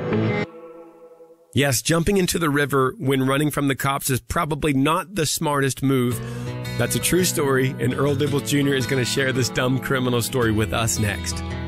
Yes, jumping into the river when running from the cops is probably not the smartest move. That's a true story, and Earl Dibbles Jr. is going to share this dumb criminal story with us next.